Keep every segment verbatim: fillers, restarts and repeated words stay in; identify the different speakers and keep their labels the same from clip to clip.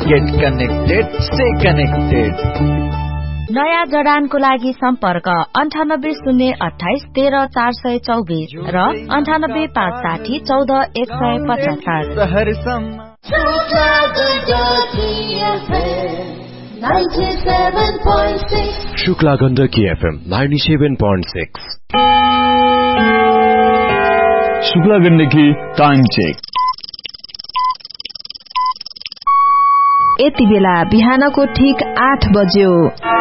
Speaker 1: Get connected, stay connected.
Speaker 2: नयाँ जडानको लागि सम्पर्क अन्ठानब्बे शून्य अठाइस तेह्र चार सय चौबिस र अन्ठानब्बे पाँच साठी चौध एक सय पचहत्तर।
Speaker 3: Shukla Gandaki FM ninety seven point six.
Speaker 4: Shukla Gandaki time check.
Speaker 5: यति बेला बिहानको ठीक आठ बज्यो।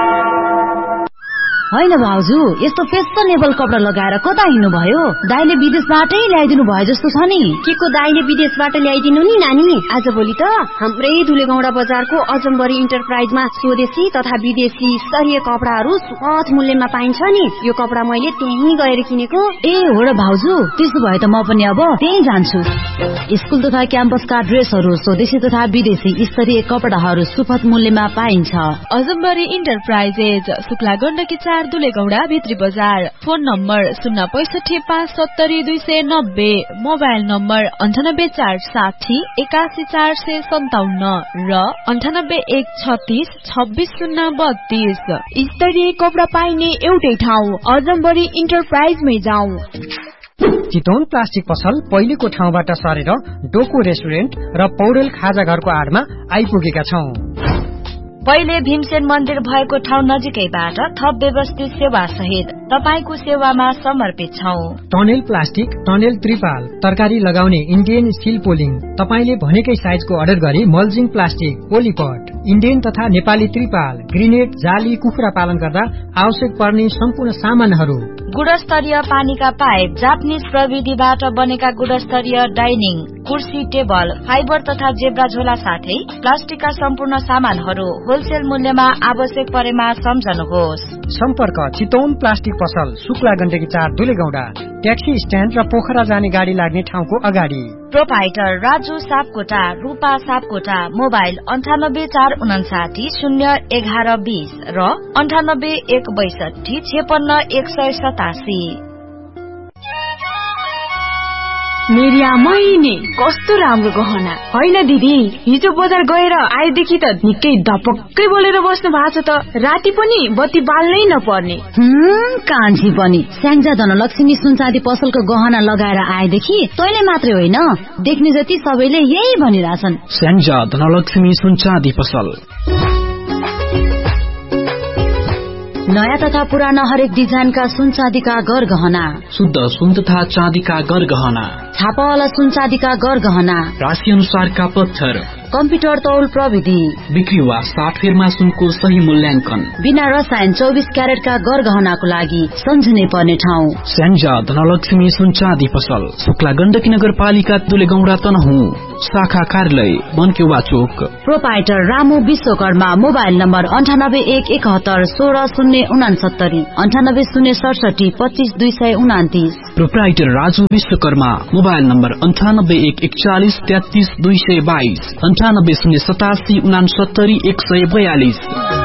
Speaker 6: होइन भाउजू, यस्तो फेसनेबल कपडा लगाएर कता हिँड्नु भयो? दाइले विदेशबाटै ल्याइदिनु भयो जस्तो छ नि।
Speaker 5: के को दाइले विदेशबाट ल्याइदिनु नि नानी? आज भोलि त हाम्रै धुलेगौडा बजारको अजम्बरी इन्टरप्राइजमा स्वदेशी तथा विदेशी स्तरीय कपडाहरू सुपथ मूल्यमा पाइन्छ नि। यो कपडा मैले त्यहीँ गएर किनेको।
Speaker 6: ए हो र भाउजू, त्यसो भए त म पनि अब त्यहीँ जान्छु। स्कुल तथा क्याम्पसका ड्रेसहरू स्वदेशी तथा विदेशी स्तरीय कपडाहरू सुपथ मूल्यमा पाइन्छ।
Speaker 7: अजम्बरी इन्टरप्राइजेज, शुक्ला गण्डकी चार, दुलेगौडा भित्री बजार। फोन नम्बर शून्य पैसठी पाँच सत्तरी दुई सय नब्बे, मोबाइल नम्बर अन्ठानब्बे चार साठी एकासी चार सय सन्ताउन्न र अन्ठानब्बे एक छत्तीस छब्बीस शून्य बत्तीस।
Speaker 8: स्तरीय कपडा पाइने एउटै ठाउँ अजम्बरी इन्टरप्राइजमै जाउँ।
Speaker 9: चितवन प्लास्टिक पसल पहिलेको ठाउँबाट सरेर डोको रेस्टुरेन्ट र पौडेल खाजा घरको आडमा आइपुगेका छौं।
Speaker 2: पहिले भीमसेन मन्दिर भएको ठाउँ नजिकैबाट थप व्यवस्थित सेवा सहित तपाईको सेवामा समर्पित छौं।
Speaker 9: टनेल प्लास्टिक, टनेल त्रिपाल, तरकारी लगाउने इन्डियन स्टिल पोलिङ, तपाईले भनेकै साइजको अर्डर गरी मल्जिङ प्लास्टिक, पोलिपट, इन्डियन तथा नेपाली त्रिपाल, ग्रेनेड, जाली, कुखुरा पालन गर्दा आवश्यक पर्ने सम्पूर्ण सामानहरू।
Speaker 2: गुणस्तरीय पानीका पाइप, जापानिज प्रविधिबाट बनेका गुणस्तरीय डाइनिङ, कुर्सी, टेबल, फाइबर तथा जेब्रा झोला साथै प्लास्टिकका सम्पूर्ण सामानहरू होलसेल मूल्यमा आवश्यक परेमा सम्झनुहोस्।
Speaker 9: सम्पर्क चितवन प्लास्टिक पसल, शुक्ला गण्डकी चार, दुलेगौडा, ट्याक्सी स्ट्यान्ड र पोखरा जाने गाडी लाग्ने ठाउँको अगाडि।
Speaker 2: प्रोपाइटर राजु सापकोटा, रूपा सापकोटा, मोबाइल अन्ठानब्बे चार उनासाठी शून्य एघार बीस र अन्ठानब्बे एक बैसठी छेपन्न एक सय सतासी।
Speaker 8: मेरिया मैने कस्तो राम्रो गहना होइन दिदी? हिजो बजार गएर आएदेखि त निकै धपक्कै बोलेर बस्नु भएको छ त। राति पनि बत्ती बाल्नै नपर्ने।
Speaker 6: हम्म कान्छी पनि स्याङ्जा धनलक्ष्मी सुनचाँदी पसलको गहना लगाएर आएदेखि तैले मात्रै होइन, देख्ने जति सबैले यही भनिरहेछन्।
Speaker 10: स्याङ्जा धनलक्ष्मी सुनचाँदी पसल।
Speaker 6: नयाँ तथा पुराना हरेक डिजाइनका सुन चाँदीका गर गहना,
Speaker 10: शुद्ध सुन तथा चाँदीका गर गहना,
Speaker 6: छापावाला सुन चाँदीका गर गहना,
Speaker 10: राशि अनुसारका पत्थर,
Speaker 6: कम्प्युटर तौल प्रविधि,
Speaker 10: बिक्री वा साटफेरमा सुनको सही मूल्याङ्कन,
Speaker 6: बिना रसायन चौबिस क्यारेटका गर गहनाको लागि सम्झनै पर्ने ठाउँ
Speaker 10: स्याङ्जा धनलक्ष्मी सुन चाँदी पसल, शुक्ला गण्डकी नगरपालिका दुलेगौडा तनहुँ, शाखा कार्यालय बनकेवा चोक।
Speaker 6: Proprietor Ramu Vishwakarma, mobile number अन्ठानब्बे एक एकहत्तर सोह्र शून्य उनासत्तरी, अन्ठानब्बे शून्य सडसठी पच्चीस दुई सय उनातिस।
Speaker 10: Proprietor Raju Vishwakarma, mobile number अन्ठानब्बे एक एकचालिस तेत्तीस दुई सय बाइस, अन्ठानब्बे शून्य सतासी उनासत्तरी एक सय बयालिस।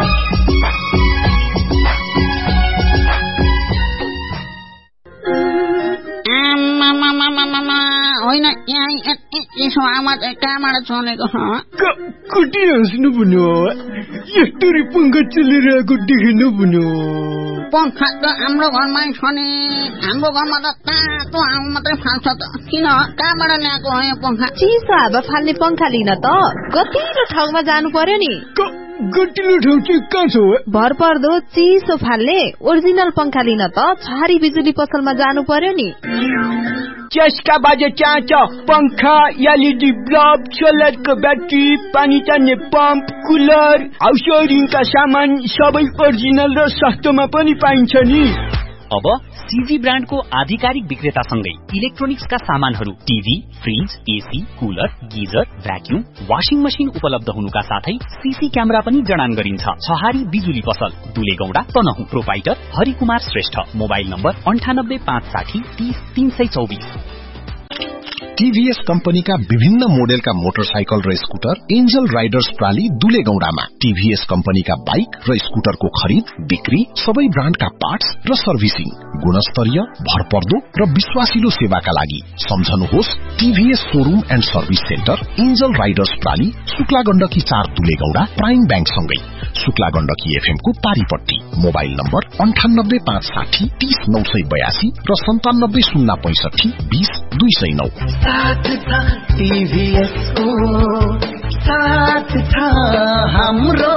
Speaker 11: होइन यसो आवाज कहाँबाट चलेको?
Speaker 12: कति हाँस्नु भन्यो? यस्तरी पंखा चलिरहेको देख्नु भन्यो?
Speaker 11: पंखा त हाम्रो घरमै छ नि। हाम्रो घरमा त तातो हावा मात्रै फाल्छ त। किन कहाँबाट ल्याएको हो यो पंखा?
Speaker 8: चिसो हावा फाल्ने पंखा लिन त गतिलो ठाउँमा जानु पर्यो नि।
Speaker 12: गतिलो ठाउँ चाहिँ कहाँ छ?
Speaker 8: भरपर्दो चिसो फाल्ने ओरिजिनल पंखा लिन त छहारी बिजुली पसलमा जानु पर्यो नि।
Speaker 12: चस्का बाजे चाहन्छ पंखा, एलईडी बल्ब, सोलरको ब्याट्री, पानी तान्ने पम्प, कुलर, हाउस वायरिङका सामान सबै ओरिजिनल र सस्तोमा पनि पाइन्छ नि।
Speaker 13: अब सीजी ब्रान्डको आधिकारिक विक्रेतासँगै इलेक्ट्रोनिक्सका सामानहरू, TV, fridge, AC, cooler, geyser, vacuum, washing machine उपलब्ध हुनुका साथै सीसी क्यामेरा पनि जडान गरिन्छ। छहारी बिजुली पसल, दुलेगौडा Tanahun. Proprietor Harikumar Shrestha, mobile number अन्ठानब्बे पाँच साठी तीस तीन सय चौबिस।
Speaker 14: टीभीएस कम्पनीका विभिन्न मोडेलका मोटरसाइकल र स्कुटर एन्जल राइडर्स प्राली दुलेगौडामा। टीभीएस कम्पनीका बाइक र स्कुटरको खरिद बिक्री, सबै ब्रान्डका पार्ट्स र सर्भिसिङ, गुणस्तरीय, भरपर्दो र विश्वासिलो सेवाका लागि सम्झनुहोस् TVS showroom and service centre, angel Riders प्राली, Shukla Gandaki चार दुलेगौडा, प्राइम बैंक सँगै शुक्ला गण्डकी एफएम को पारीपट्टी। मोबाइल नम्बर अन्ठानब्बे पाँच साठी तीस नौ सय बयासी र सन्तानब्बे शून्य पैंसठी बीस दुई सय नौ।
Speaker 15: साथ था टीभीएस को, साथ था हाम्रो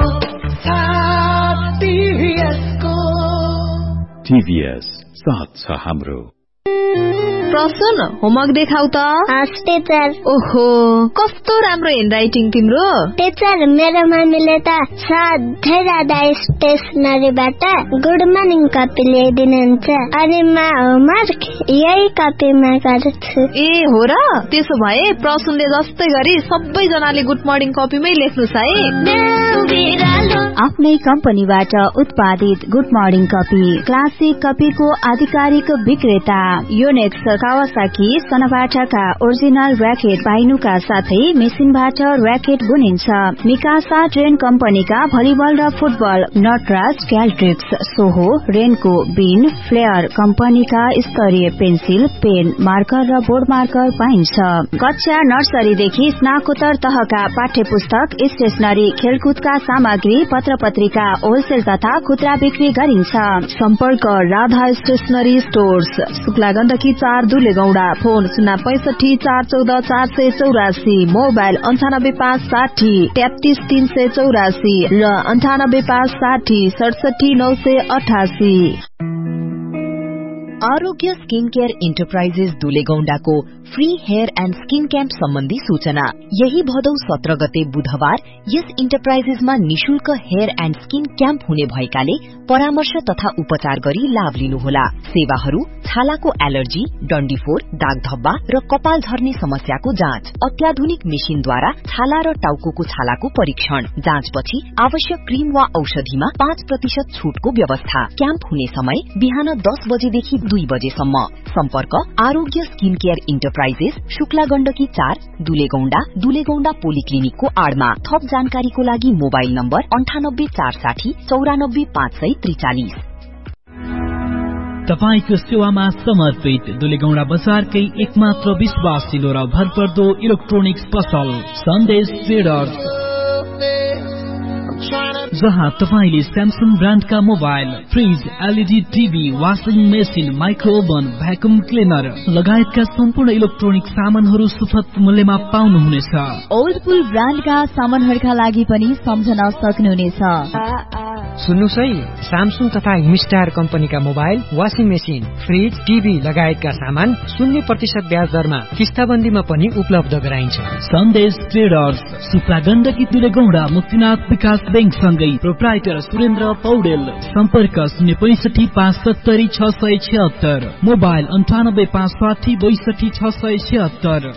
Speaker 15: साथ टीभीएस को।
Speaker 16: टीभीएस साथ छ हाम्रो।
Speaker 8: प्रसन्न होमवर्क देखाउ त।
Speaker 17: टीचर।
Speaker 8: ओहो कस्तो राम्रो ह्यान्डराइटिङ तिम्रो।
Speaker 17: टीचर मेरो मम्मीले त सधैँ राधा स्टेसनरीबाट गुड मर्निङ कपी ल्याइदिनुहुन्छ अनि म होमवर्क यही कपीमा गर्छु।
Speaker 8: ए हो र, त्यसो भए प्रसन्नले जस्तै गरी सबैजनाले गुड मर्निङ कपीमै लेख्नुस् है।
Speaker 6: आफ्नै कम्पनीबाट उत्पादित गुड मर्निङ कपी, क्लासिक कपीको आधिकारिक विक्रेता योनेक्स, कावासाकी, सनाबाटाका ओरिजिनल र्याकेट पाइनुका साथै मेसिनबाट र्याकेट बुनिन्छ। मिकासा ट्रेन कम्पनीका भलिबल र फुटबल, नटराज, क्याल्ट्रिक्स, सोहो, रेनको, बिन, फ्लेयर कम्पनीका स्तरीय पेन्सिल, पेन, मार्कर र बोर्ड मार्कर पाइन्छ। कक्षा नर्सरीदेखि स्नाकोत्तर तहका पाठ्य पुस्तक, स्टेशनरी, खेलकुदका सामग्री, पत्र पत्रिका होलसेल तथा खुद्रा बिक्री गरिन्छ।
Speaker 8: सम्पर्क राधा स्टेशनरी स्टोर्स, शुक्ला गण्डकी चार दुलेगौडा। फोन शून्य पैंसठी चार चौध चार सय चौरासी, मोबाइल अन्ठानब्बे पाँच साठी तेत्तीस तीन सय चौरासी र अन्ठानब्बे पाँच साठी सडसठी नौ सय अठासी।
Speaker 2: आरोग्य skin care enterprises दुलेगौंडाको free hair and skin camp सम्बन्धी सूचना। यही भदौ सत्र गते बुधबार यस इन्टरप्राइजेसमा निशुल्क हेयर एन्ड स्किन क्याम्प हुने भएकाले परामर्श तथा उपचार गरी लाभ लिनुहोला। सेवाहरू छालाको एलर्जी, डन्डीफोर, दाग धब्बा र कपाल झर्ने समस्याको जाँच, अत्याधुनिक मेसिनद्वारा छाला र टाउको छालाको परीक्षण, जाँचपछि आवश्यक क्रीम वा औषधिमा पाँच प्रतिशत छूटको व्यवस्था। क्याम्प हुने समय बिहान दस बजेदेखि दुई बजेसम्म। सम्पर्क आरोग्य skin care enterprises, Shukla Gandaki चार दुलेगौंडा, दुलेगौंडा पोलिक्लिनिकको आड़मा। थप जानकारीको लागि मोबाइल नम्बर अन्ठानब्बे चार साठी चौरानब्बे पाँच सय त्रिचालिस।
Speaker 10: तपाईको सेवामा समर्पित दुलेगौंडा बजारकै एकमात्र विश्वासिलो र भरपर्दो इलेक्ट्रोनिक्स पसल सन्देश ट्रेडर्स, जहाँ तपाईले Samsung ब्रान्डका mobile, fridge, LED TV, washing machine, माइक्रोओभन, vacuum cleaner लगायतका सम्पूर्ण इलेक्ट्रोनिक सामानहरू सुपथ मूल्यमा पाउनुहुनेछ।
Speaker 6: ओल्डपुल ब्रान्डका सामानहरूका लागि पनि सम्झन सक्नुहुनेछ।
Speaker 9: सुन्नुस् है, स्यामसङ तथा हिमस्टार कम्पनीका mobile, washing machine, fridge, TV लगायतका सामान शून्य प्रतिशत ब्याज दरमा किस्ताबन्दीमा पनि उपलब्ध गराइन्छ।
Speaker 10: सन्देश ट्रेडर्स, शुक्ला गण्डकी दुलेगौंडा, मुक्तिनाथ विकास बैंक सँगै प्रोप्राइटर सुरेन्द्र पौडेल। सम्पर्क शून्य पैंसठी पाँच सत्तरी छ सय छिहत्तर, मोबाइल अन्ठानब्बे पाँच साठी बैसठी छ सय छिहत्तर।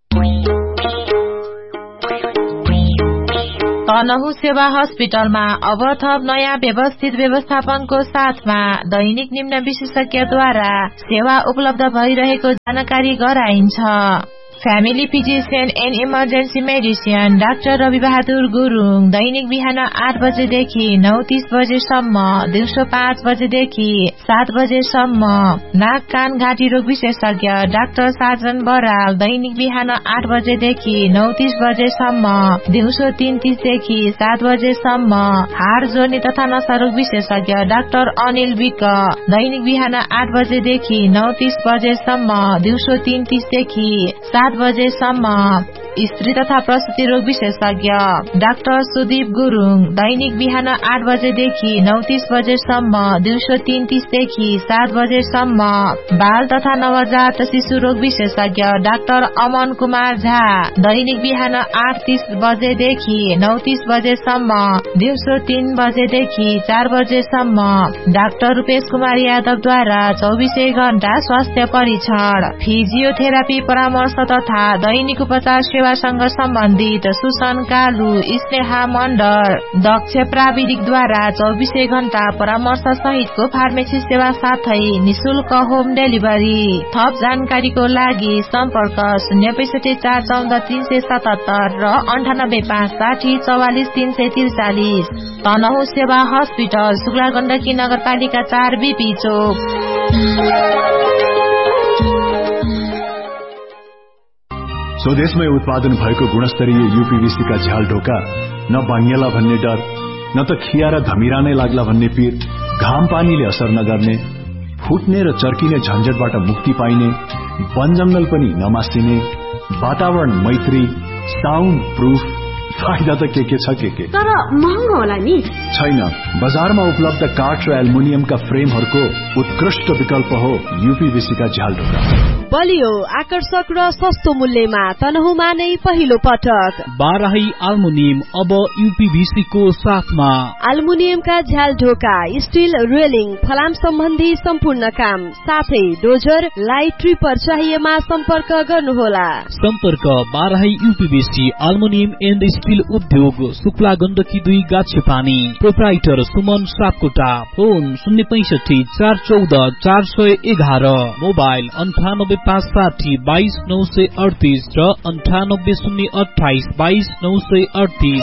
Speaker 18: तनहु सेवा हस्पिटलमा अब थप नयाँ व्यवस्थित व्यवस्थापनको साथमा दैनिक निम्न विशेषज्ञद्वारा सेवा उपलब्ध भइरहेको जानकारी गराइन्छ। Family physician and emergency medicine doctor Rabi Bahadur Gurung दैनिक बिहान आठ बजेदेखि नौ तीस बजेसम्म, दिउँसो पाँच बजेदेखि सात बजेसम्म। नाक कान घाँटी रोग विशेषज्ञ डाक्टर साजन बराल दैनिक बिहान आठ बजेदेखि नौ तीस बजेसम्म, दिउँसो तीन तीसदेखि सात बजेसम्म। हाड जोड्ने तथा नसा रोग विशेषज्ञ डाक्टर अनिल विक दैनिक बिहान आठ बजेदेखि नौ तीस बजेसम्म, दिउँसो तीन तीसदेखि सात बजेसम्म। स्त्री तथा प्रसुति रोग विशेषज्ञ डाक्टर सुदीप गुरुङ दैनिक बिहान आठ बजेदेखि नौ तीस बजेसम्म, दिउँसो तीन तीसदेखि सात बजेसम्म। बाल तथा नवजात शिशु रोग विशेषज्ञ डाक्टर अमन कुमार झा दैनिक बिहान आठ तीस बजेदेखि नौ तीस बजेसम्म, दिउँसो तीन बजेदेखि चार बजेसम्म। डाक्टर रूपेश कुमार यादवद्वारा चौबिसै घण्टा स्वास्थ्य परीक्षण, फिजियोथेरापी परामर्श तथा दैनिक उपचार सेवासँग सम्बन्धित सुसन कालु, स्नेहा मण्डल, दक्ष प्राविधिकद्वारा चौबिसै घण्टा परामर्श सहितको फार्मेसी सेवा साथै निशुल्क होम डेलिभरी। थप जानकारीको लागि सम्पर्क शून्य पैसठी चार चौध तीन सय सतहत्तर र अन्ठानब्बे पाँच साठी चौवालिस तीन सय त्रिचालिस। तनहु सेवा हस्पिटल, शुक्ला गण्डकी नगरपालिका चार बीपी चोक।
Speaker 4: स्वदेशमै उत्पादन भएको गुणस्तरीय यूपीवीसी का झ्याल ढोका न बाङ्गिएला भन्ने डर, न त खिया र धमिरा नै लाग्ला भन्ने पीर, घाम पानीले असर नगर्ने, फुट्ने र चर्किने झन्झटबाट मुक्ति पाइने, वन जंगल पनि नमासिने, वातावरण मैत्री, साउन्ड प्रूफ, फाइदा त के के छ के के,
Speaker 5: तर महँगो होला नि?
Speaker 4: छैन, बजारमा उपलब्ध काठ र एल्युमिनियमका फ्रेमहरूको उत्कृष्ट विकल्प हो यूपीवीसी का झ्याल ढोका।
Speaker 8: बलियो, आकर्षक र सस्तो मूल्यमा तनहुमा नै पहिलो पटक
Speaker 10: बाराही एल्युमिनियम अब यूपीवीसी को साथमा।
Speaker 8: एल्युमिनियमका झ्याल ढोका, स्टील रेलिङ, फलाम सम्बन्धी सम्पूर्ण काम साथै डोजर, लाइट ट्रिपर चाहिएमा सम्पर्क गर्नुहोला।
Speaker 10: सम्पर्क Barahi UPVC aluminium and steel उद्योग, शुक्ला गण्डकी दुई गाछेपानी। प्रोप्राइटर सुमन सापकोटा। फोन शून्य पैंसठी चार चौध चार सय एघार। मोबाइल अन्ठानब्बे पाँच साठी बाइस नौ सय अडतिस र अन्ठानब्बे शून्य अठाइस बाइस नौ सय अडतिस।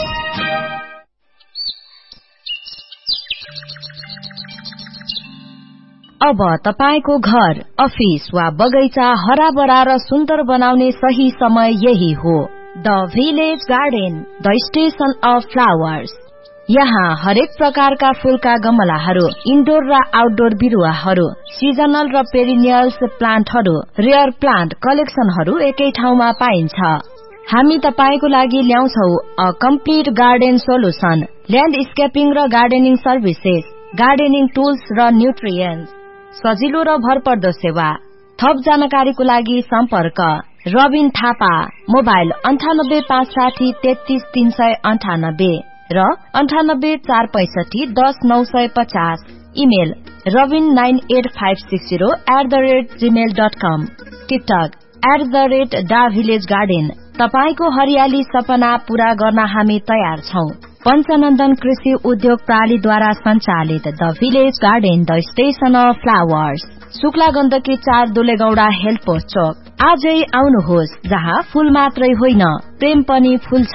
Speaker 2: अब तपाईको घर, अफिस वा बगैँचा हराभरा र सुन्दर बनाउने सही समय यही हो। The village garden, the station of flowers. यहाँ हरेक प्रकारका फूलका गमलाहरू, इन्डोर र आउटडोर बिरुवाहरू, सिजनल र पेरिनियल्स प्लान्टहरू, रेयर प्लान्ट कलेक्सनहरू एकै ठाउँमा पाइन्छ। हामी तपाईको लागि ल्याउँछौ अ कम्प्लिट गार्डन सोलुसन, ल्यान्डस्केपिङ र गार्डनिङ सर्भिसेस, गार्डनिङ टुल्स र न्युट्रिएन्ट्स, सजिलो र भरपर्दो सेवा। थप जानकारीको लागि सम्पर्क रबिन थापा। मोबाइल अन्ठानब्बे पाँच साठी तेत्तीस तीन सय अन्ठानब्बे र अन्ठानब्बे चार पैसठी दस नौ सय पचास। Email Rabin nine at five six zero at the rate Gmail dot com. TikTok at the rate डा भिलेज गार्डन। तपाईको हरियाली सपना पूरा गर्न हामी तयार छौं। पञ्चनन्दन कृषि उद्योग प्रणालीद्वारा सञ्चालित the village garden, the station of flowers, Shukla Gandaki चार दुलेगौडा हेल्थ पोस्ट चोक। आजै आउनुहोस्, जहाँ फूल मात्रै होइन प्रेम पनि फूल्छ।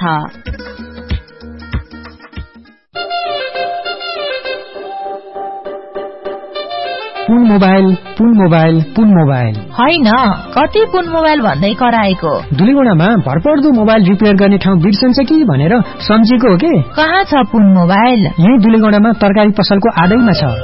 Speaker 9: पुन मोबाइल, पुन मोबाइल, पुन मोबाइल
Speaker 18: होइन, कति पुन मोबाइल भन्दै कराएको?
Speaker 9: दुलीगुडामा भरपर्दो मोबाइल रिपेयर गर्ने ठाउँ बिर्सन्छ कि भनेर सम्झेको हो के?
Speaker 18: कहाँ छ पुन मोबाइल?
Speaker 9: यही दुलीगुडामा तरकारी पसलको आडैमा छ।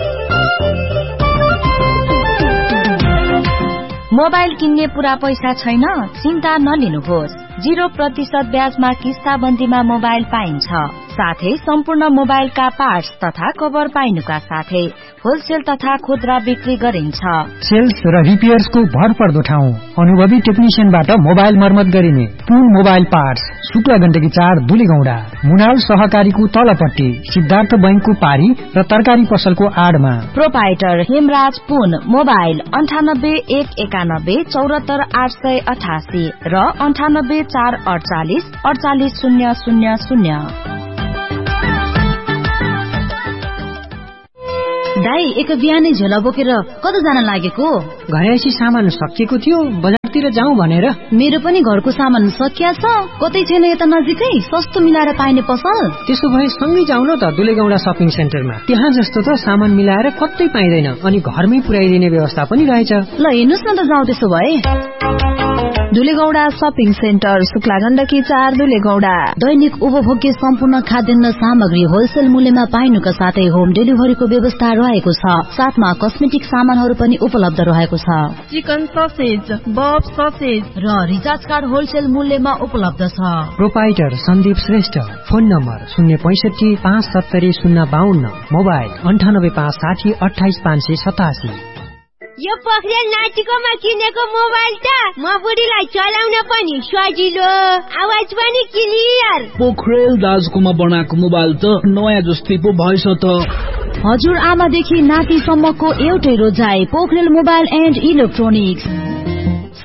Speaker 2: मोबाइल किन्ने पूरा पैसा छैन? चिन्ता नलिनुहोस्, जीरो प्रतिशत ब्याजमा किस्ताबन्दीमा मोबाइल पाइन्छ। साथै सम्पूर्ण मोबाइलका पार्ट्स तथा कभर पाइनुका साथै होलसेल तथा खुद्रा बिक्री गरिन्छ।
Speaker 9: सेल्स र रिपेयर्सको भरपर्दो ठाउँ, अनुभवी टेक्निशियनबाट मोबाइल मर्मत गरिने। पुन मोबाइल पार्ट्स, शुक्ला गण्डकी चार दुलीगौडा, मुनाल सहकारीको तलपट्टि, सिद्धार्थ बैंकको पारी र तरकारी पसलको आडमा।
Speaker 2: प्रोपाइटर हेमराज पुन। मोबाइल अन्ठानब्बे एक एकानब्बे चौरात्तर आठ सय अठासी र अन्ठानब्बे चार अडचालिस अडचालिस शून्य शून्य शून्य।
Speaker 5: दाई, एक बिहानै झोला बोकेर कता जान लागेको?
Speaker 9: घरैसी सामान सकिएको थियो, बजारतिर जाउँ भनेर।
Speaker 5: मेरो पनि घरको सामान सकिया छ, कतै छैन यता नजिकै सस्तो मिलाएर पाइने पसल?
Speaker 9: त्यसो भए सँगै जाउँ न त दुलेगौडा शपिङ सेन्टरमा। त्यहाँ जस्तो त सामान मिलाएर कतै पाइँदैन, अनि घरमै पुर्याइदिने व्यवस्था पनि रहेछ।
Speaker 5: ल हेर्नुस् न त, जाउँ त्यसो भए।
Speaker 8: दुलेगौडा शपिङ सेन्टर, शुक्ला गण्डकी चार दुलेगौडा।
Speaker 5: दैनिक उपभोग्य सम्पूर्ण खाद्यान्न सामग्री होलसेल मूल्यमा पाइनुका साथै होम डेलिभरीको व्यवस्था रहेको छ। साथमा कस्मेटिक सामानहरू पनि उपलब्ध रहेको छ।
Speaker 7: चिकन ससेज, बफ ससेज
Speaker 5: र रिचार्ज कार्ड होलसेल मूल्यमा उपलब्ध छ।
Speaker 9: Proprietor Sandeep Shrestha. Phone number शून्य पैसठी पाँच सत्तरी शून्य बाहन्न। मोबाइल अन्ठानब्बे पाँच साठी अठाइस पाँच सय सतासी।
Speaker 17: यो पोखरेल नातिकोमा किनेको मोबाइल त म बुढीलाई चलाउन पनि सजिलो, आवाज पनि क्लियर।
Speaker 10: पोखरेल दाजुकोमा बनाएको मोबाइल त नयाँ जस्तै पो भएछ त।
Speaker 5: हजुर आमादेखि नातिसम्मको एउटै रोजाइ, पोखरेल मोबाइल एन्ड इलेक्ट्रोनिक्स।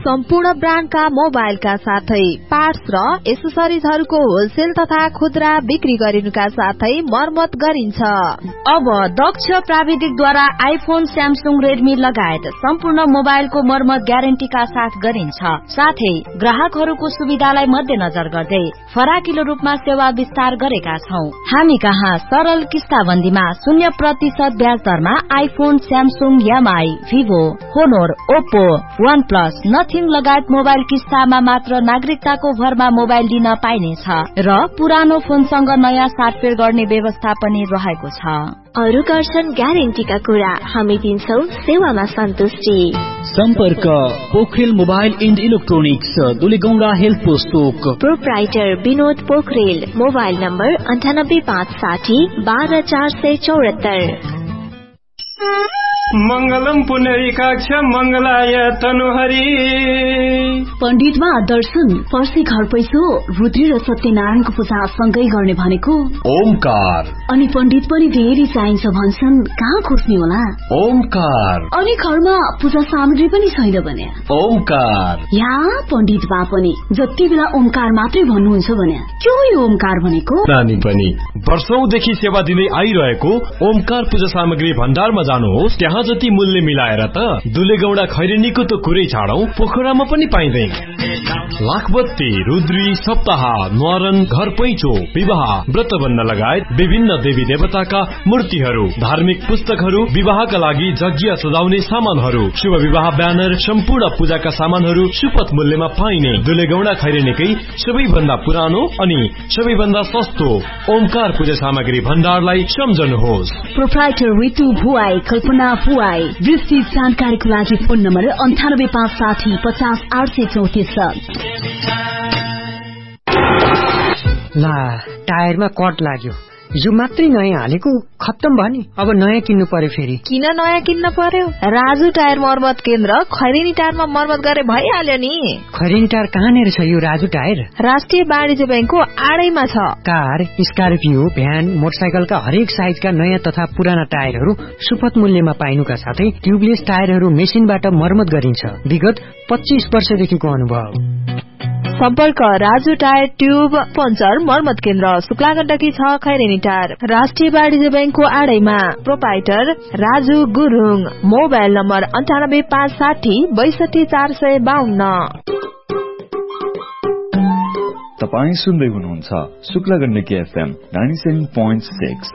Speaker 8: सम्पूर्ण ब्रान्डका मोबाइलका साथै पार्ट्स र एसेसरिजहरूको होलसेल तथा खुद्रा बिक्री गरिनुका साथै मर्मत गरिन्छ।
Speaker 2: अब दक्ष प्राविधिकद्वारा आइफोन, स्यामसुङ, रेडमी लगायत सम्पूर्ण मोबाइलको मर्मत ग्यारेन्टीका साथ गरिन्छ। साथै ग्राहकहरूको सुविधालाई मध्यनजर गर्दै फराकिलो रूपमा सेवा विस्तार गरेका छौं। हामी कहाँ सरल किस्ताबन्दीमा शून्य प्रतिशत ब्याज दरमा iPhone, Samsung, MI, Vivo, होनोर, Oppo, one plus, nothing लगायत मोबाइल किस्तामा मात्र नागरिकताको भरमा मोबाइल दिन पाइनेछ र पुरानो फोनसँग नयाँ साटफेर गर्ने व्यवस्था पनि रहेको छ।
Speaker 6: अरू गर्छन् ग्यारेन्टीका कुरा, हामी दिन्छौ सेवामा सन्तुष्टि।
Speaker 10: सम्पर्क Pokharel mobile and electronics, दुलेगौडा health post.
Speaker 6: Proprietor Vinod Pokharel. Mobile number अन्ठानब्बे पाँच साठी बाह्र चार सय चौहत्तर।
Speaker 19: मंगलम पुनरीकाक्ष मंगलाय तनुहरी।
Speaker 20: पण्डितमा दर्शन, पर्सी घर पैसो, रुद्री र सत्यनारायणको पूजा सँगै गर्ने भनेको
Speaker 14: ओमकार।
Speaker 20: अनि पण्डित पनि धेरै चाहिन्छ भन्छन्, कहाँ खोज्ने होला?
Speaker 14: ओमकार।
Speaker 20: अनि घरमा पूजा सामग्री पनि छैन भने
Speaker 14: ओमकार।
Speaker 20: या पण्डित बा पनि जति बेला ओमकार मात्रै भन्नुहुन्छ भने के हो यो ओमकार भनेको?
Speaker 3: नानी पनि वर्षौंदेखि सेवा दिँदै आइरहेको ओमकार पूजा सामग्री भण्डारमा जानुहोस्, त्यहाँ जति मूल्य मिलाएर त दुलेगौडा खैरेनीको त कुरै छाडौं, पोखरामा पनि पाइँदैन। लाखबत्ती, रुद्री, सप्ताह, न्वारन, घर पैँचो, विवाह, व्रतबन्ध लगायत विभिन्न देवी देवताका मूर्तिहरू, धार्मिक पुस्तकहरू, विवाहका लागि यज्ञ सजाउने सामानहरू, शुभ विवाह ब्यानर, सम्पूर्ण पूजाका सामानहरू सुपथ मूल्यमा पाइने दुलेगौडा खैरेनीकै सबैभन्दा पुरानो अनि सबैभन्दा सस्तो ओमकार पूजा सामग्री भण्डारलाई सम्झनुहोस्।
Speaker 20: प्रोप्राइटर ऋतु भुवाई, कल्पना भुवाई। विस्तृत जानकारीको लागि फोन नम्बर अन्ठानब्बे पाँच साठी पचास आठ सय चौतिस।
Speaker 9: ला टायरमा कट लाग्यो, यो मात्रै नयाँ हालेको खत्तम भयो नि, अब नयाँ किन्नु पर्यो फेरि।
Speaker 8: किन नयाँ किन्न पर्यो? राजु टायर मर्मत केन्द्र खैरेनी टायरमा मर्मत गरे भइहाल्यो नि।
Speaker 9: खैरेनी टायर कहाँनिर छ यो राजु टायर?
Speaker 8: राष्ट्रिय वाणिज्य ब्याङ्कको आडैमा छ।
Speaker 9: कार, स्कर्पियो, भ्यान, मोटरसाइकलका हरेक साइजका नयाँ तथा पुराना टायरहरू सुपथ मूल्यमा पाइनुका साथै ट्युबलेस टायरहरू मेसिनबाट मर्मत गरिन्छ। विगत पच्चीस वर्षदेखिको अनुभव।
Speaker 8: सम्पर्क राजु टायर ट्युब पञ्चर मर्मत केन्द्र, शुक्लागण्डकी छ, खैरेनी टायर, राष्ट्रिय वाणिज्य ब्याङ्कको आडैमा। Proprietor Raju Gurung. Mobile number अन्ठानब्बे पाँच साठी बैसठी चार सय बाहन्न।
Speaker 16: तपाईँ सुन्दै हुनुहुन्छ शुक्लागण्डकी FM ninety seven point six.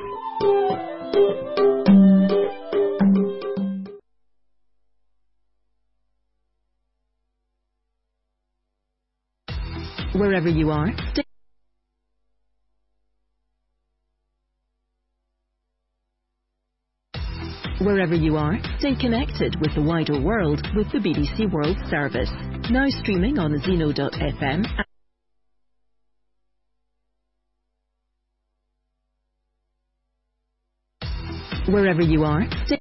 Speaker 21: Wherever you are, stay Wherever you are, stay connected with the wider world with the B B C World Service. Now streaming on zeno dot f m. Wherever you are, stay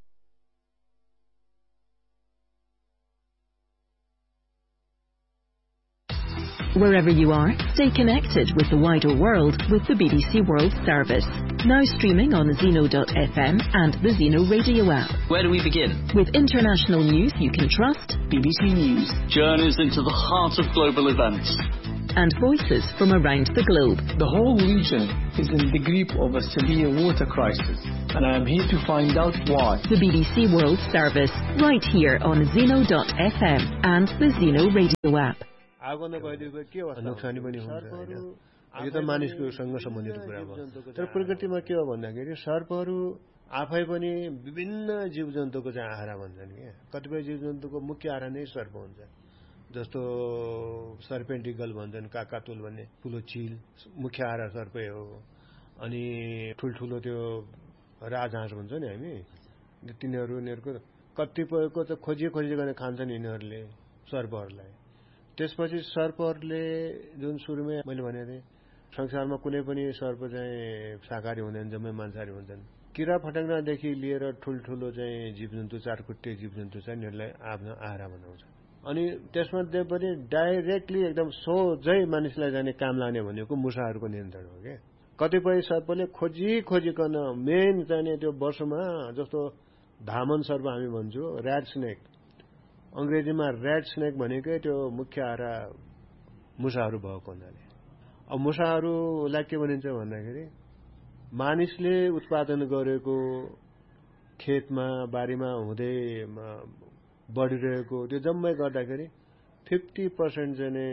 Speaker 21: Wherever you are, stay connected with the wider world with the B B C World Service. Now streaming on zeno dot f m and the Zeno radio app.
Speaker 22: Where do we begin?
Speaker 21: With international news you can trust.
Speaker 22: B B C News. Journeys into the heart of global events.
Speaker 21: And voices from around the globe.
Speaker 23: The whole region is in the grip of a severe water crisis, and I am here to find out why.
Speaker 21: The B B C World Service, right here on zeno dot f m and the Zeno radio app.
Speaker 24: आगो नभइदिएको के अवस्था नोक्सानी पनि हुन्छ हैन, यो त मानिसकोसँग सम्बन्धित कुरा हो। तर प्रकृतिमा के हो भन्दाखेरि सर्पहरू आफै पनि विभिन्न जीवजन्तुको चाहिँ आहारा भन्छन् के। कतिपय जीवजन्तुको मुख्य आहारा नै सर्प हुन्छ, जस्तो सर्पेन्टिकल भन्छन्, काकातुल भन्ने ठुलो चिल मुख्य आहारा सर्पै हो। अनि ठुल्ठुलो त्यो राजहाँस भन्छ नि हामी, तिनीहरू उनीहरूको कतिपयको त खोजी खोजी गरेर खान्छन् यिनीहरूले सर्पहरूलाई। त्यसपछि सर्पहरूले जुन सुरुमै मैले भने थिएँ, संसारमा कुनै पनि सर्प चाहिँ शाकाहारी हुँदैन, जम्मै मांसाहारी हुन्छन्। किरा फट्याङ्ग्रादेखि लिएर ठुल्ठुलो चाहिँ जीवजन्तु, चारखुट्टे जीवजन्तु चाहिँ यिनीहरूलाई आफ्नो आहारा बनाउँछ। अनि त्यसमध्ये पनि डाइरेक्टली एकदम सोझै मानिसलाई जाने काम लाग्ने भनेको मुसाहरूको नियन्त्रण हो क्या। कतिपय सर्पले खोजी खोजिकन मेन चाहिने त्यो वर्षमा जस्तो धामन सर्प हामी भन्छौँ, ऱ्याट स्नेक, अंग्रेजीमा रेड स्नेक भनेकै त्यो मुख्य आहारा मुसाहरू भएको हुनाले अब मुसाहरूलाई के भनिन्छ भन्दाखेरि मानिसले उत्पादन गरेको खेतमा बारीमा हुँदै बढिरहेको त्यो जम्मै गर्दाखेरि फिफ्टी पर्सेन्ट चाहिँ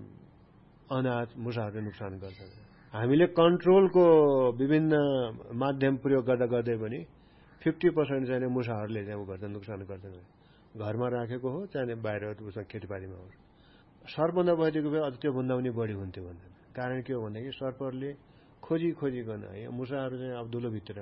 Speaker 24: अनाज मुसाहरूले नोक्सान गर्छन्। हामीले कन्ट्रोलको विभिन्न माध्यम प्रयोग गर्दा गर्दै पनि फिफ्टी पर्सेन्ट चाहिँ मुसाहरूले चाहिँ गर्छन्, नोक्सान गर्छन्। घरमा राखेको हो चाहे बाहिर उसमा खेतीपातीमा हो। सर्प नभएदेखि भए अझ त्योभन्दा पनि बढी हुन्थ्यो भन्दैन। कारण के हो भन्दाखेरि सर्पहरूले खोजी खोजिकन है मुसाहरू चाहिँ अब दुलोभित्र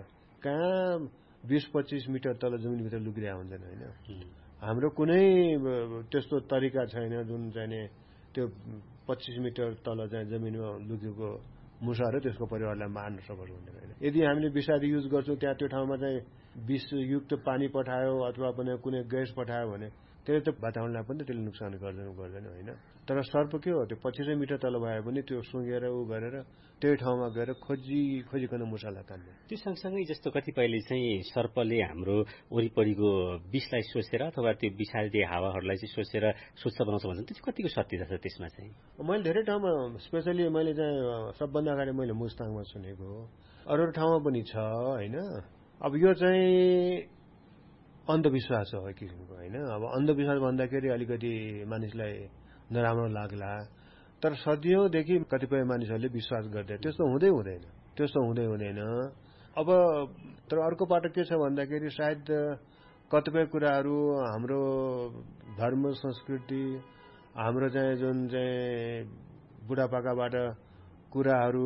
Speaker 24: कहाँ बीस पच्चीस मिटर तल जमिनभित्र लुकिरहेको हुन्छन् होइन। हाम्रो कुनै त्यस्तो तरिका छैन जुन चाहिँ त्यो पच्चीस मिटर तल चाहिँ जमिनमा लुकेको मुसा र त्यसको परिवारलाई मार्न सक्छ भनेर होइन। यदि हामीले विषादी युज गर्छौँ त्यहाँ त्यो ठाउँमा चाहिँ विषयुक्त पानी पठायो अथवा पनि कुनै ग्यास पठायो भने त्यसले त वातावरणलाई पनि त्यसले नोक्सान गर्दैन गर्दैन होइन। तर सर्प के हो त्यो पच्चिसै मिटर तल भए पनि त्यो सुँगेर ऊ गरेर त्यही ठाउँमा गएर खोजी खोजिकन मुसालाई तान्ने।
Speaker 1: त्यो सँगसँगै जस्तो कतिपयले चाहिँ सर्पले हाम्रो वरिपरिको विषलाई सोचेर अथवा त्यो विषादी हावाहरूलाई चाहिँ सोचेर स्वच्छ बनाउँछ भन्छ, त्यो कतिको सत्यता छ त्यसमा चाहिँ?
Speaker 24: मैले धेरै ठाउँमा स्पेसली मैले चाहिँ सबभन्दा अगाडि मैले मुस्ताङमा सुनेको हो, अरू अरू ठाउँमा पनि छ होइन। अब यो चाहिँ अन्धविश्वास हो एक किसिमको होइन। अब अन्धविश्वास भन्दाखेरि अलिकति मानिसलाई नराम्रो लाग्ला, तर सदियौँदेखि कतिपय मानिसहरूले विश्वास गर्दै त्यस्तो हुँदै हुँदैन त्यस्तो हुँदै हुँदैन अब तर अर्को पाटो के छ भन्दाखेरि सायद कतिपय कुराहरू हाम्रो धर्म संस्कृति हाम्रो चाहिँ जुन चाहिँ बुढापाकाबाट कुराहरू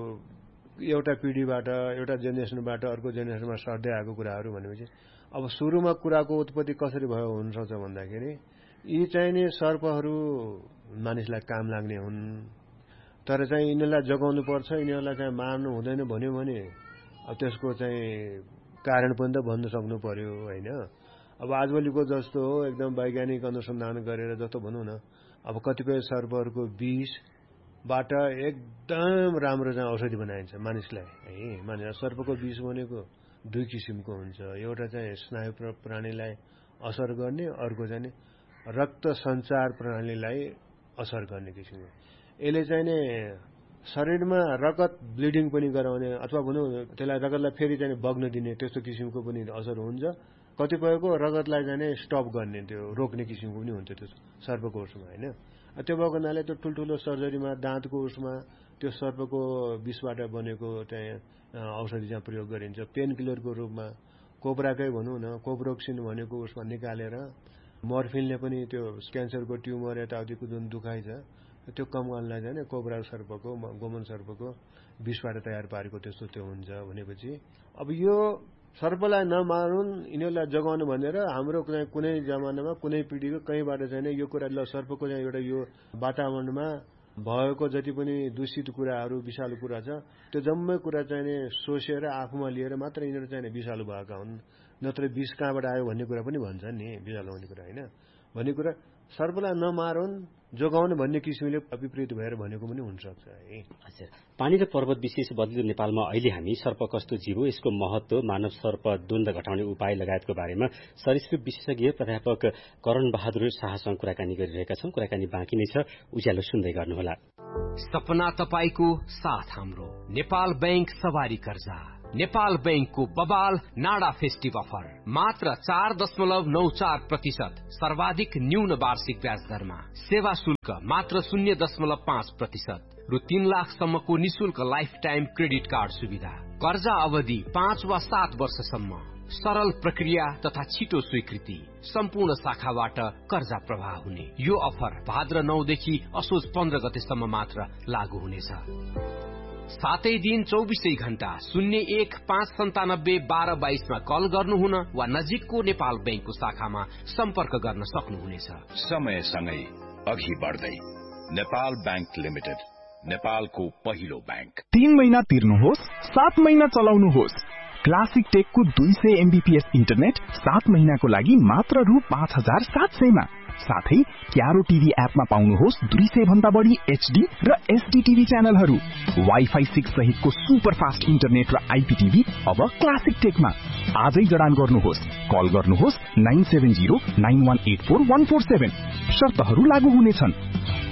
Speaker 24: एउटा पिढीबाट एउटा जेनेरेसनबाट अर्को जेनेरेसनमा सर्दै आएको कुराहरू भनेपछि अब सुरुमा कुराको उत्पत्ति कसरी भयो हुनसक्छ भन्दाखेरि यी चाहिँ नि सर्पहरू मानिसलाई काम लाग्ने हुन्, तर चाहिँ यिनीहरूलाई जगाउनु पर्छ, यिनीहरूलाई चाहिँ मार्नु हुँदैन भन्यो भने अब त्यसको चाहिँ कारण पनि त भन्न सक्नु पर्यो होइन। अब आजभोलिको जस्तो हो एकदम वैज्ञानिक अनुसन्धान गरेर जस्तो भनौँ न अब कतिपय सर्पहरूको विषबाट एकदम राम्रो चाहिँ औषधि बनाइन्छ मानिसलाई है। मानिस सर्पको विष भनेको दुई किसिमको हुन्छ, एउटा चाहिँ स्नायु प्राणीलाई असर गर्ने, अर्को चाहिँ रक्त सञ्चार प्रणालीलाई असर गर्ने किसिमको। यसले चाहिँ नि शरीरमा रगत ब्लिडिङ पनि गराउने अथवा भनौँ त्यसलाई रगतलाई फेरि चाहिँ बग्न दिने त्यस्तो किसिमको पनि असर हुन्छ। कतिपयको रगतलाई चाहिँ स्टप गर्ने त्यो रोक्ने किसिमको पनि हुन्छ त्यो सर्पको उसमा होइन। त्यो भएको हुनाले त्यो ठुल्ठुलो सर्जरीमा दाँतको उसमा त्यो सर्पको विषबाट बनेको चाहिँ औषधि चाहिँ प्रयोग गरिन्छ पेन किलरको रूपमा। कोब्राकै भनौँ न कोब्रोक्सिन भनेको उसमा निकालेर मर्फिनले पनि त्यो क्यान्सरको ट्युमर यताउतिको जुन दुखाइ छ त्यो कम गर्नलाई चाहिँ कोब्रा सर्पको गोमन सर्पको विषबाट तयार पारेको त्यस्तो त्यो हुन्छ भनेपछि अब यो सर्पलाई नमारुन् यिनीहरूलाई जगाउनु भनेर हाम्रो कुनै जमानामा कुनै पिँढीको कहीँबाट चाहिँ यो कुरा ल सर्पको चाहिँ एउटा यो वातावरणमा भएको जति पनि दूषित कुराहरू विषालु कुरा छ त्यो जम्मै कुरा चाहिँ सोचेर आफूमा लिएर मात्र यिनीहरू चाहिँ विषालु भएका हुन्, नत्र विष कहाँबाट आयो भन्ने कुरा पनि भन्छन् नि विषालु भन्ने कुरा होइन। भन्ने कुरा सर्पलाई नमारुन् जोगाउनु भन्ने किसिमले विपरीत भएर भनेको पनि हुनसक्छ है।
Speaker 1: हजुर, पानी र पर्वत विशेष बदलिदो नेपालमा अहिले हामी सर्प कस्तो जीव हो, यसको महत्व, मानव सर्प द्वन्द घटाउने उपाय लगायतको बारेमा सरीसृप विशेषज्ञ प्राध्यापक करण बहादुर शाहसँग कुराकानी गरिरहेका छौं। कुराकानी बाँकी नै छ, उज्यालो सुन्दै गर्नुहोला।
Speaker 11: सपना तपाईको साथ हाम्रो नेपाल बैंक सवारी कर्जा। नेपाल बैंकको बबाल नाडा फेस्टिभ अफर मात्र चार दशमलव नौ चार प्रतिशत सर्वाधिक न्यून वार्षिक ब्याज दरमा, सेवा शुल्क मात्र शून्य दशमलव पाँच प्रतिशत रु तीन लाखसम्मको निशुल्क लाइफ टाइम क्रेडिट कार्ड सुविधा, कर्जा अवधि पाँच वा सात वर्षसम्म, सरल प्रक्रिया तथा छिटो स्वीकृति, सम्पूर्ण शाखाबाट कर्जा प्रवाह हुने। यो अफर भाद्र नौदेखि असोज पन्ध्र गतेसम्म मात्र लागू हुनेछ। सातै दिन चौबिसै घण्टा शून्य एक पाँच सन्तानब्बे बाह्र बाइसमा कल गर्नुहुन वा नजिकको नेपाल बैंकको शाखामा सम्पर्क गर्न सक्नुहुनेछ।
Speaker 12: समयसँगै अघि बढ्दै नेपाल बैंक लिमिटेड, नेपालको पहिलो बैंक।
Speaker 13: तीन महिना तिर्नुहोस्, सात महिना चलाउनुहोस्। क्लासिक टेकको दुई सय एमबीपीएस इन्टरनेट सात महिनाको लागि मात्र रु पाँच हजार सात सयमा। साथै क्यारो टिभी एपमा पाउनुहोस् दुई सय भन्दा बढी एचडी र एसडी टिभी च्यानलहरू। वाइफाई सिक्स सहितको सुपर फास्ट इन्टरनेट र आइपी टिभी अब क्लासिक टेकमा। आजै जडान गर्नुहोस्। कल गर्नुहोस् nine seven zero nine one eight four one four seven. शर्तहरू लागू हुनेछन्।